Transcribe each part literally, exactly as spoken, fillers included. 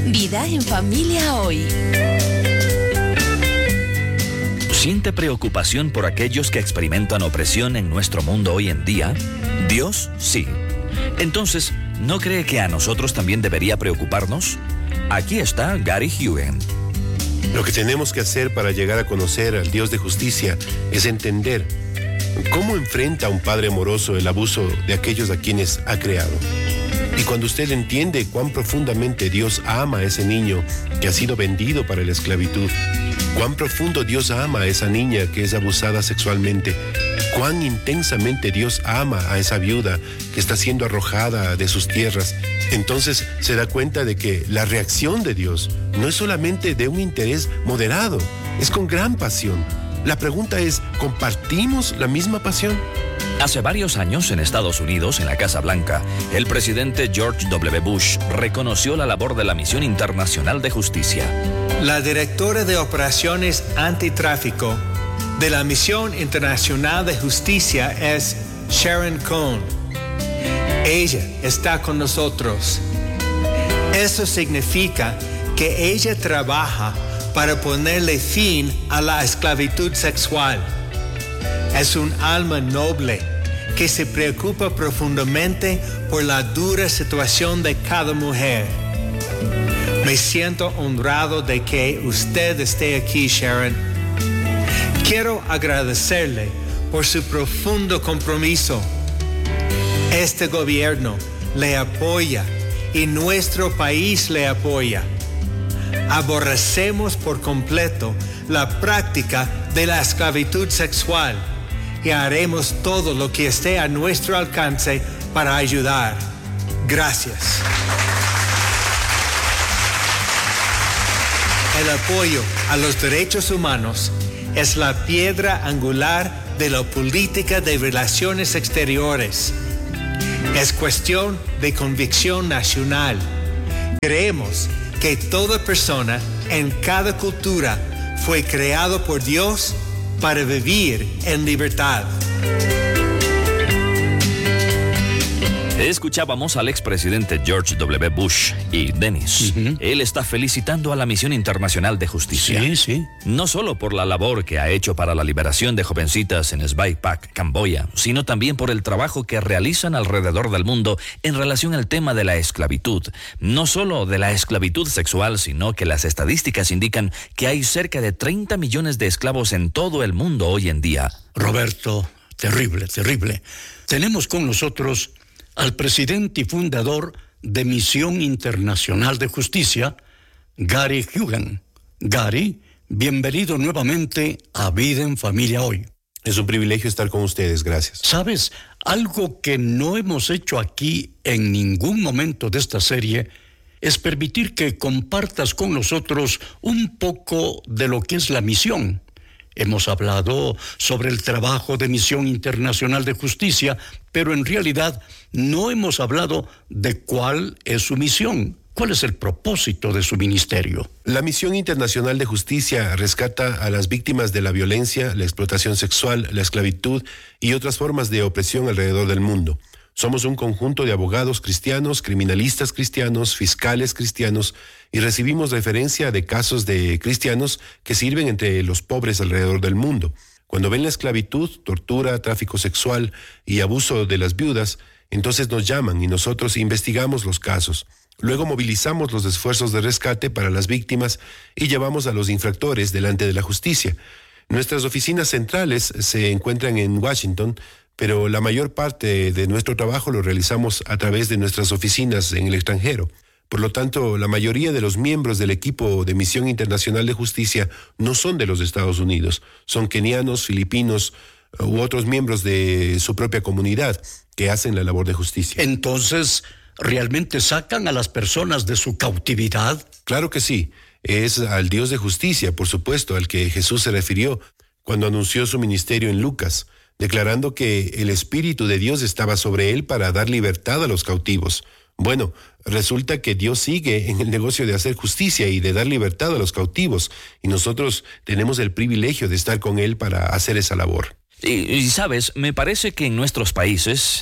Vida en Familia Hoy. ¿Siente preocupación por aquellos que experimentan opresión en nuestro mundo hoy en día? Dios sí. Entonces, ¿no cree que a nosotros también debería preocuparnos? Aquí está Gary Hughen. Lo que tenemos que hacer para llegar a conocer al Dios de justicia es entender cómo enfrenta un padre amoroso el abuso de aquellos a quienes ha creado. Y cuando usted entiende cuán profundamente Dios ama a ese niño que ha sido vendido para la esclavitud, cuán profundo Dios ama a esa niña que es abusada sexualmente, cuán intensamente Dios ama a esa viuda que está siendo arrojada de sus tierras, entonces se da cuenta de que la reacción de Dios no es solamente de un interés moderado, es con gran pasión. La pregunta es, ¿compartimos la misma pasión? Hace varios años en Estados Unidos, en la Casa Blanca, el presidente George doble u. Bush reconoció la labor de la Misión Internacional de Justicia. La directora de Operaciones Antitráfico de la Misión Internacional de Justicia es Sharon Cohn. Ella está con nosotros. Eso significa que ella trabaja para ponerle fin a la esclavitud sexual. Es un alma noble que se preocupa profundamente por la dura situación de cada mujer. Me siento honrado de que usted esté aquí, Sharon. Quiero agradecerle por su profundo compromiso. Este gobierno le apoya y nuestro país le apoya. Aborrecemos por completo la práctica de la esclavitud sexual y haremos todo lo que esté a nuestro alcance para ayudar. Gracias. El apoyo a los derechos humanos es la piedra angular de la política de relaciones exteriores. Es cuestión de convicción nacional. Creemos que toda persona en cada cultura fue creado por Dios para vivir en libertad. Escuchábamos al expresidente George doble u. Bush y Dennis. Uh-huh. Él está felicitando a la Misión Internacional de Justicia. Sí, sí. No solo por la labor que ha hecho para la liberación de jovencitas en Svay Pak, Camboya, sino también por el trabajo que realizan alrededor del mundo en relación al tema de la esclavitud. No solo de la esclavitud sexual, sino que las estadísticas indican que hay cerca de treinta millones de esclavos en todo el mundo hoy en día. Roberto, terrible, terrible. Tenemos con nosotros al presidente y fundador de Misión Internacional de Justicia, Gary Hughen. Gary, bienvenido nuevamente a Vida en Familia Hoy. Es un privilegio estar con ustedes, gracias. ¿Sabes? Algo que no hemos hecho aquí en ningún momento de esta serie es permitir que compartas con nosotros un poco de lo que es la misión. Hemos hablado sobre el trabajo de Misión Internacional de Justicia, pero en realidad no hemos hablado de cuál es su misión. ¿Cuál es el propósito de su ministerio? La Misión Internacional de Justicia rescata a las víctimas de la violencia, la explotación sexual, la esclavitud y otras formas de opresión alrededor del mundo. Somos un conjunto de abogados cristianos, criminalistas cristianos, fiscales cristianos y recibimos referencia de casos de cristianos que sirven entre los pobres alrededor del mundo. Cuando ven la esclavitud, tortura, tráfico sexual y abuso de las viudas, entonces nos llaman y nosotros investigamos los casos. Luego movilizamos los esfuerzos de rescate para las víctimas y llevamos a los infractores delante de la justicia. Nuestras oficinas centrales se encuentran en Washington, pero la mayor parte de nuestro trabajo lo realizamos a través de nuestras oficinas en el extranjero. Por lo tanto, la mayoría de los miembros del equipo de Misión Internacional de Justicia no son de los Estados Unidos, son kenianos, filipinos u otros miembros de su propia comunidad que hacen la labor de justicia. Entonces, ¿realmente sacan a las personas de su cautividad? Claro que sí. Es al Dios de justicia, por supuesto, al que Jesús se refirió cuando anunció su ministerio en Lucas, declarando que el Espíritu de Dios estaba sobre él para dar libertad a los cautivos. Bueno, resulta que Dios sigue en el negocio de hacer justicia y de dar libertad a los cautivos, y nosotros tenemos el privilegio de estar con él para hacer esa labor. Y, y sabes, me parece que en nuestros países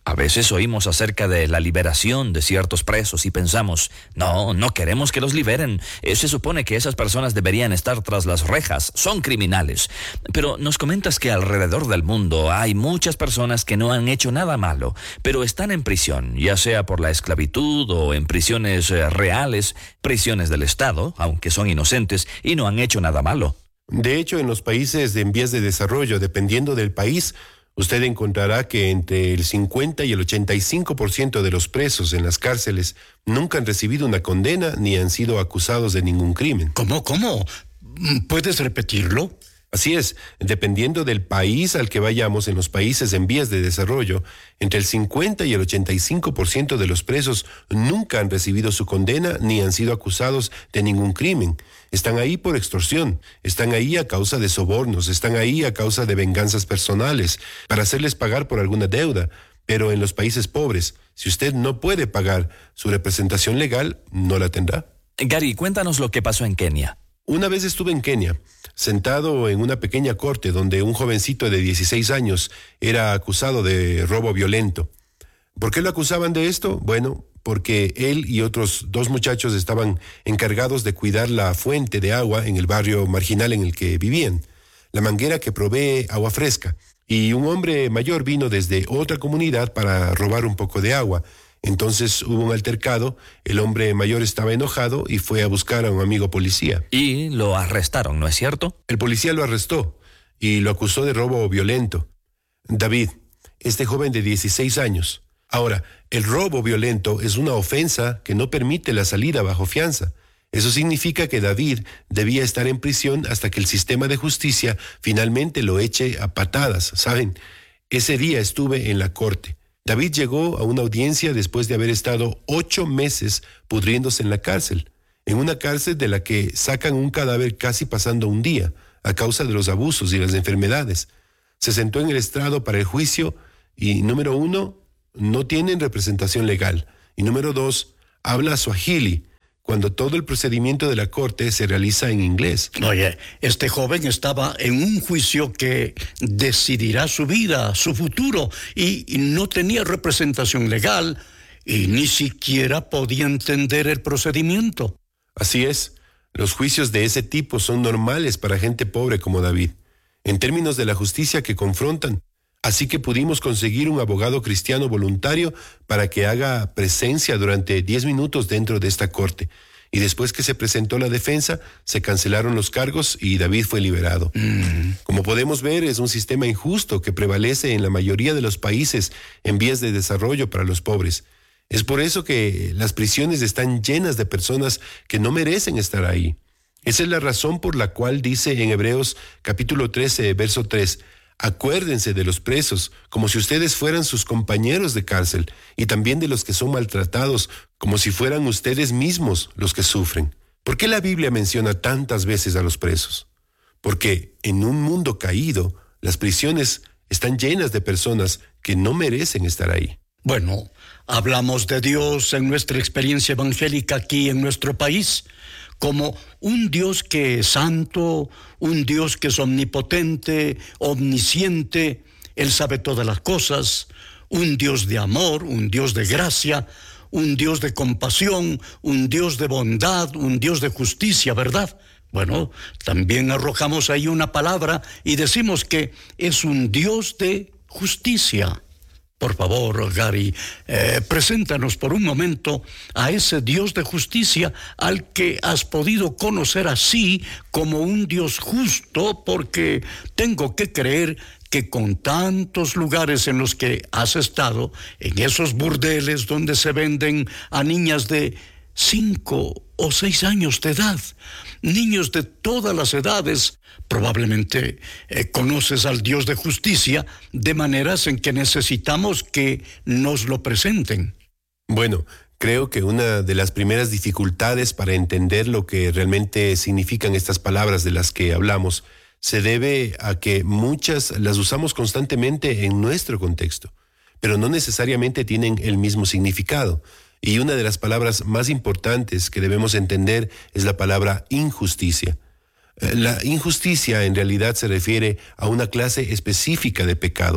A veces oímos acerca de la liberación de ciertos presos y pensamos, no, no queremos que los liberen. Eh, Se supone que esas personas deberían estar tras las rejas, son criminales. Pero nos comentas que alrededor del mundo hay muchas personas que no han hecho nada malo, pero están en prisión, ya sea por la esclavitud o en prisiones eh, reales, prisiones del Estado, aunque son inocentes y no han hecho nada malo. De hecho, en los países en vías de desarrollo, dependiendo del país, usted encontrará que entre el cincuenta y el ochenta y cinco por ciento de los presos en las cárceles nunca han recibido una condena ni han sido acusados de ningún crimen. ¿Cómo, cómo? ¿Puedes repetirlo? Así es, dependiendo del país al que vayamos, en los países en vías de desarrollo, entre el cincuenta y el ochenta y cinco por ciento de los presos nunca han recibido su condena ni han sido acusados de ningún crimen. Están ahí por extorsión, están ahí a causa de sobornos, están ahí a causa de venganzas personales, para hacerles pagar por alguna deuda. Pero en los países pobres, si usted no puede pagar su representación legal, no la tendrá. Gary, cuéntanos lo que pasó en Kenia. Una vez estuve en Kenia, sentado en una pequeña corte donde un jovencito de dieciséis años era acusado de robo violento. ¿Por qué lo acusaban de esto? Bueno, porque él y otros dos muchachos estaban encargados de cuidar la fuente de agua en el barrio marginal en el que vivían, la manguera que provee agua fresca. Y un hombre mayor vino desde otra comunidad para robar un poco de agua. Entonces hubo un altercado, el hombre mayor estaba enojado y fue a buscar a un amigo policía. Y lo arrestaron, ¿no es cierto? El policía lo arrestó y lo acusó de robo violento. David, este joven de dieciséis años. Ahora, el robo violento es una ofensa que no permite la salida bajo fianza. Eso significa que David debía estar en prisión hasta que el sistema de justicia finalmente lo eche a patadas, ¿saben? Ese día estuve en la corte. David llegó a una audiencia después de haber estado ocho meses pudriéndose en la cárcel, en una cárcel de la que sacan un cadáver casi pasando un día, a causa de los abusos y las enfermedades. Se sentó en el estrado para el juicio y, número uno, no tienen representación legal. Y número dos, habla suajili, cuando todo el procedimiento de la corte se realiza en inglés. Oye, este joven estaba en un juicio que decidirá su vida, su futuro, y, y no tenía representación legal y ni siquiera podía entender el procedimiento. Así es, los juicios de ese tipo son normales para gente pobre como David, en términos de la justicia que confrontan. Así que pudimos conseguir un abogado cristiano voluntario para que haga presencia durante diez minutos dentro de esta corte. Y después que se presentó la defensa, se cancelaron los cargos y David fue liberado. Mm. Como podemos ver, es un sistema injusto que prevalece en la mayoría de los países en vías de desarrollo para los pobres. Es por eso que las prisiones están llenas de personas que no merecen estar ahí. Esa es la razón por la cual dice en Hebreos capítulo trece, verso tres, acuérdense de los presos, como si ustedes fueran sus compañeros de cárcel, y también de los que son maltratados, como si fueran ustedes mismos los que sufren. ¿Por qué la Biblia menciona tantas veces a los presos? Porque en un mundo caído, las prisiones están llenas de personas que no merecen estar ahí. Bueno, hablamos de Dios en nuestra experiencia evangélica aquí en nuestro país, como un Dios que es santo, un Dios que es omnipotente, omnisciente, Él sabe todas las cosas, un Dios de amor, un Dios de gracia, un Dios de compasión, un Dios de bondad, un Dios de justicia, ¿verdad? Bueno, también arrojamos ahí una palabra y decimos que es un Dios de justicia. Por favor, Gary, eh, preséntanos por un momento a ese Dios de justicia al que has podido conocer así como un Dios justo, porque tengo que creer que con tantos lugares en los que has estado, en esos burdeles donde se venden a niñas de cinco o seis años de edad, niños de todas las edades, probablemente eh, conoces al Dios de justicia de maneras en que necesitamos que nos lo presenten. Bueno, creo que una de las primeras dificultades para entender lo que realmente significan estas palabras de las que hablamos se debe a que muchas las usamos constantemente en nuestro contexto, pero no necesariamente tienen el mismo significado. Y una de las palabras más importantes que debemos entender es la palabra injusticia. La injusticia en realidad se refiere a una clase específica de pecado.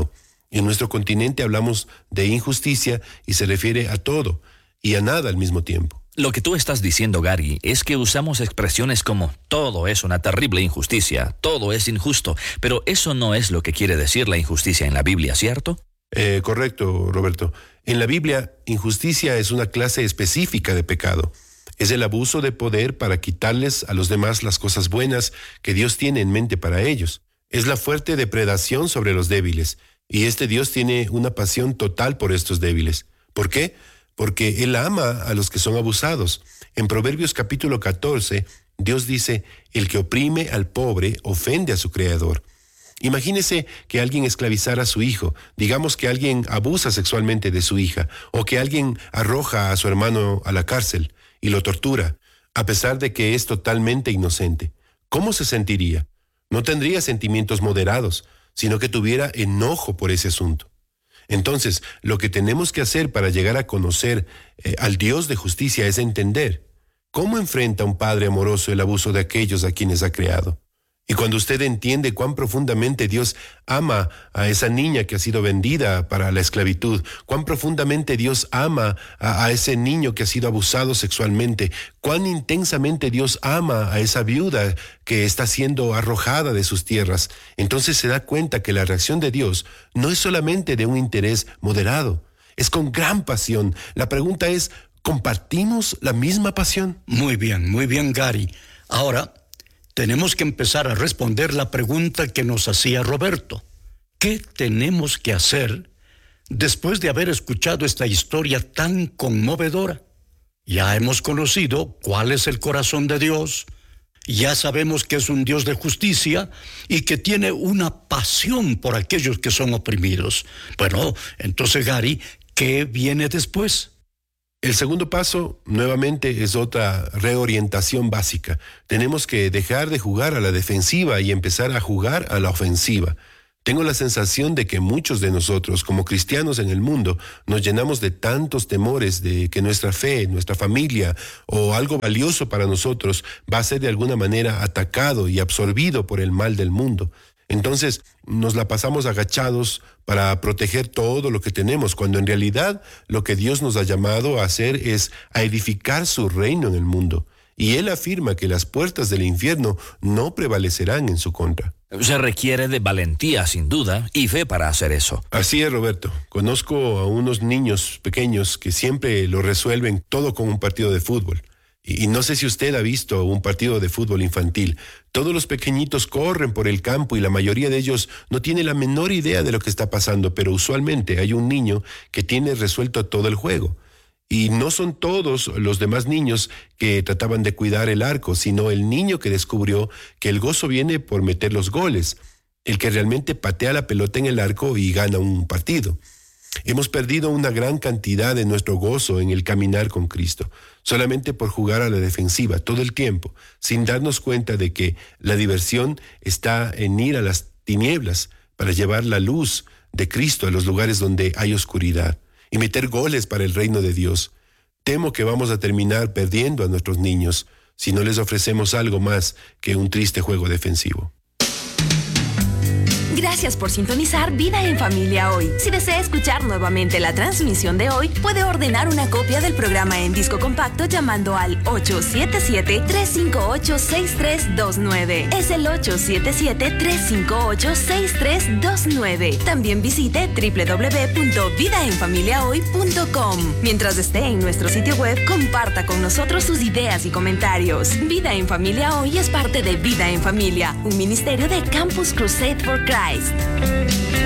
En nuestro continente hablamos de injusticia y se refiere a todo y a nada al mismo tiempo. Lo que tú estás diciendo, Gary, es que usamos expresiones como todo es una terrible injusticia, todo es injusto, pero eso no es lo que quiere decir la injusticia en la Biblia, ¿cierto? Eh, correcto, Roberto. En la Biblia, injusticia es una clase específica de pecado. Es el abuso de poder para quitarles a los demás las cosas buenas que Dios tiene en mente para ellos. Es la fuerte depredación sobre los débiles, y este Dios tiene una pasión total por estos débiles. ¿Por qué? Porque Él ama a los que son abusados. En Proverbios capítulo catorce, Dios dice, el que oprime al pobre ofende a su Creador. Imagínese que alguien esclavizara a su hijo, digamos que alguien abusa sexualmente de su hija, o que alguien arroja a su hermano a la cárcel y lo tortura, a pesar de que es totalmente inocente. ¿Cómo se sentiría? No tendría sentimientos moderados, sino que tuviera enojo por ese asunto. Entonces, lo que tenemos que hacer para llegar a conocer eh, al Dios de justicia es entender cómo enfrenta un padre amoroso el abuso de aquellos a quienes ha creado. Y cuando usted entiende cuán profundamente Dios ama a esa niña que ha sido vendida para la esclavitud, cuán profundamente Dios ama a, a ese niño que ha sido abusado sexualmente, cuán intensamente Dios ama a esa viuda que está siendo arrojada de sus tierras, entonces se da cuenta que la reacción de Dios no es solamente de un interés moderado, es con gran pasión. La pregunta es, ¿compartimos la misma pasión? Muy bien, muy bien, Gary. Ahora tenemos que empezar a responder la pregunta que nos hacía Roberto. ¿Qué tenemos que hacer después de haber escuchado esta historia tan conmovedora? Ya hemos conocido cuál es el corazón de Dios, ya sabemos que es un Dios de justicia y que tiene una pasión por aquellos que son oprimidos. Bueno, entonces, Gary, ¿qué viene después? El segundo paso, nuevamente, es otra reorientación básica. Tenemos que dejar de jugar a la defensiva y empezar a jugar a la ofensiva. Tengo la sensación de que muchos de nosotros, como cristianos en el mundo, nos llenamos de tantos temores de que nuestra fe, nuestra familia o algo valioso para nosotros va a ser de alguna manera atacado y absorbido por el mal del mundo. Entonces nos la pasamos agachados para proteger todo lo que tenemos, cuando en realidad lo que Dios nos ha llamado a hacer es a edificar su reino en el mundo. Y Él afirma que las puertas del infierno no prevalecerán en su contra. Se requiere de valentía, sin duda, y fe para hacer eso. Así es, Roberto. Conozco a unos niños pequeños que siempre lo resuelven todo con un partido de fútbol. Y no sé si usted ha visto un partido de fútbol infantil. Todos los pequeñitos corren por el campo y la mayoría de ellos no tiene la menor idea de lo que está pasando, pero usualmente hay un niño que tiene resuelto todo el juego. Y no son todos los demás niños que trataban de cuidar el arco, sino el niño que descubrió que el gozo viene por meter los goles, el que realmente patea la pelota en el arco y gana un partido. Hemos perdido una gran cantidad de nuestro gozo en el caminar con Cristo, solamente por jugar a la defensiva todo el tiempo, sin darnos cuenta de que la diversión está en ir a las tinieblas para llevar la luz de Cristo a los lugares donde hay oscuridad y meter goles para el reino de Dios. Temo que vamos a terminar perdiendo a nuestros niños si no les ofrecemos algo más que un triste juego defensivo. Gracias por sintonizar Vida en Familia hoy. Si desea escuchar nuevamente la transmisión de hoy, puede ordenar una copia del programa en disco compacto llamando al ocho siete siete, tres cinco ocho, seis tres dos nueve. Es el ocho siete siete, tres cinco ocho, seis tres dos nueve. También visite doble u doble u doble u punto vida en familia hoy punto com. Mientras esté en nuestro sitio web, comparta con nosotros sus ideas y comentarios. Vida en Familia Hoy es parte de Vida en Familia, un ministerio de Campus Crusade for Christ.